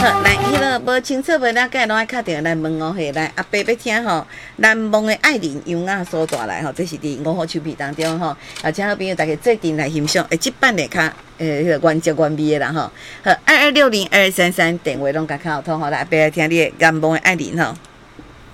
好，来，迄个无清楚、无了解，拢爱敲电话来问哦。嘿，来，阿伯要听吼，难忘的爱人杨雅所带来吼，这是伫五号手皮当中吼。啊，请好朋友大家做阵来欣赏，即版的较迄个原汁原味的啦吼。好，22602233电话拢甲敲通吼，来，阿伯来听你的难忘的爱人吼。